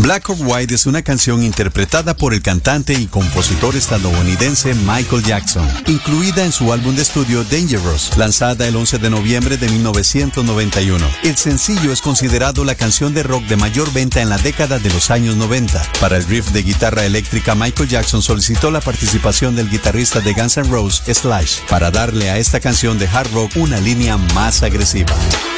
Black or White es una canción interpretada por el cantante y compositor estadounidense Michael Jackson, incluida en su álbum de estudio Dangerous, lanzada el 11 de noviembre de 1991. El sencillo es considerado la canción de rock de mayor venta en la década de los años 90. Para el riff de guitarra eléctrica, Michael Jackson solicitó la participación del guitarrista de Guns N' Roses, Slash, para darle a esta canción de hard rock una línea más agresiva.